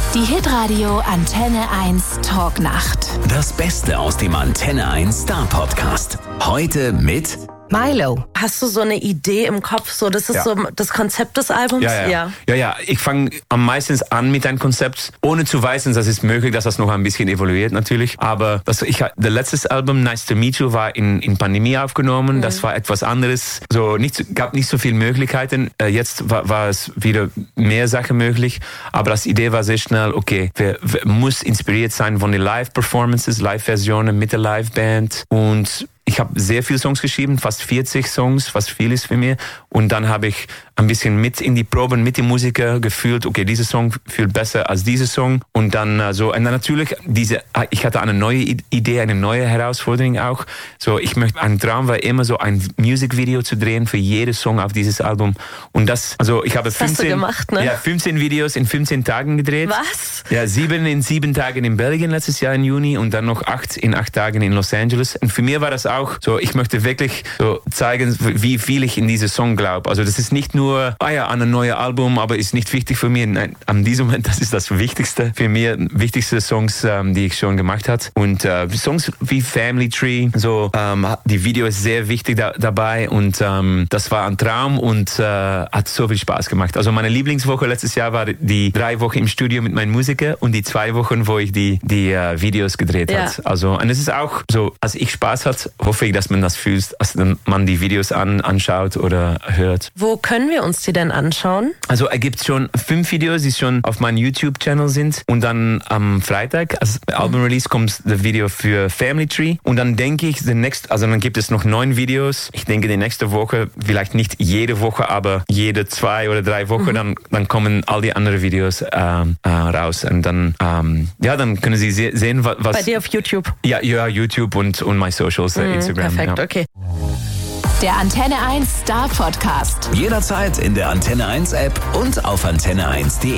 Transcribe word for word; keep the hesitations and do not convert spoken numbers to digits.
Die Hitradio Antenne eins Talknacht. Das Beste aus dem Antenne eins Star Podcast. Heute mit Milo. Hast du so eine Idee im Kopf? So, das ist Ja. so das Konzept des Albums? Ja, ja, ja. ja, ja. Ich fange am meisten an mit einem Konzept, ohne zu wissen, dass es möglich, dass das noch ein bisschen evoluiert natürlich. Aber das, ich, das letzte Album, Nice to Meet You, war in, in Pandemie aufgenommen. Mhm. Das war etwas anderes. So nicht, gab nicht so viele Möglichkeiten. Äh, jetzt war, war es wieder mehr Sachen möglich. Aber das Idee war sehr schnell, okay, wer, wer muss inspiriert sein von den Live-Performances, Live-Versionen mit der Live-Band. Und ich habe sehr viele Songs geschrieben, fast vierzig Songs, was viel ist für mich. Und dann habe ich ein bisschen mit in die Proben, mit den Musikern gefühlt, okay, dieser Song fühlt besser als dieser Song. Und dann äh, so, und dann natürlich, diese, ich hatte eine neue Idee, eine neue Herausforderung auch. So, ich möchte, ein Traum war immer so ein Musikvideo zu drehen für jeden Song auf dieses Album. Und das, also ich habe das hast du gemacht, ne? ja, fünfzehn Videos in fünfzehn Tagen gedreht. Was? Ja, sieben in sieben Tagen in Belgien letztes Jahr im Juni und dann noch acht in acht Tagen in Los Angeles. Und für mich war das auch so, ich möchte wirklich so zeigen, wie viel ich in diesen Song glaube. Also das ist nicht nur, ah ja, ein neues Album, aber ist nicht wichtig für mich. Nein, an diesem Moment, das ist das Wichtigste für mich, wichtigste Songs, ähm, die ich schon gemacht habe. Und äh, Songs wie Family Tree, so ähm, die Video ist sehr wichtig da, dabei und ähm, das war ein Traum und äh, hat so viel Spaß gemacht. Also meine Lieblingswoche letztes Jahr war die drei Wochen im Studio mit meinen Musikern und die zwei Wochen, wo ich die die äh, Videos gedreht ja. hat. Also und es ist auch so, als ich Spaß hatte, hoffe ich, dass man das fühlt, als man die Videos an, anschaut oder hört. Wo können wir uns die denn anschauen? Also es gibt schon fünf Videos, die schon auf meinem YouTube-Channel sind. Und dann am Freitag, als Album-Release, kommt das Video für Family Tree. Und dann denke ich, the next, also dann gibt es noch neun Videos. Ich denke, die nächste Woche, vielleicht nicht jede Woche, aber jede zwei oder drei Wochen, mhm. dann, dann kommen all die anderen Videos ähm, äh, raus. Und dann, ähm, ja, dann können Sie se- sehen, was... Bei dir auf YouTube? Ja, ja, YouTube und, und my socials, mhm, Instagram. Perfekt, ja. okay. Der Antenne eins Star Podcast. jederzeit in der Antenne eins App und auf antenne eins punkt de.